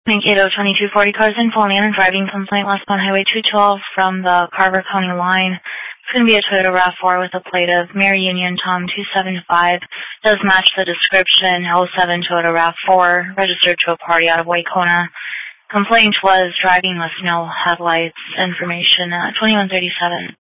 Mankato 2240 cars in, full man and driving complaint westbound Highway 212 from the Carver County line. It's going to be a Toyota RAV4 with a plate of Mary Union Tom 275. Does match the description, 07 Toyota RAV4, registered to a party out of Waikona. Complaint was driving with no headlights. Information 2137.